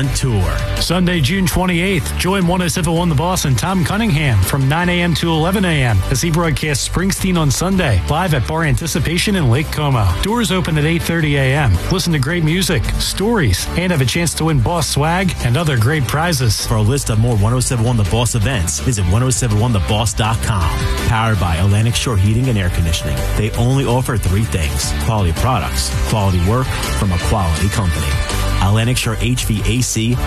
on tour. Sunday, June 28th, join 107.1 The Boss and Tom Cunningham from 9 a.m. to 11 a.m. as he broadcasts Springsteen on Sunday, live at Bar Anticipation in Lake Como. Doors open at 8:30 a.m. Listen to great music, stories, and have a chance to win Boss swag and other great prizes. For a list of more 107.1 The Boss events, visit 1071theboss.com. Powered by Atlantic Shore Heating and Air Conditioning. They only offer three things: quality products, quality work from a quality company. Atlantic Shore HVAC